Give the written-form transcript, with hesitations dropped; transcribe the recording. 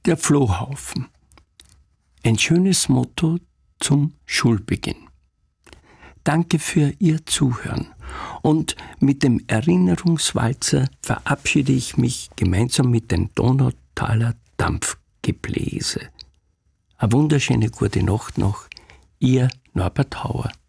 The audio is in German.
Der Flohhaufen. Ein schönes Motto zum Schulbeginn. Danke für Ihr Zuhören. Und mit dem Erinnerungswalzer verabschiede ich mich gemeinsam mit dem Donautaler Dampfgebläse. Eine wunderschöne gute Nacht noch. Ihr Norbert Hauer.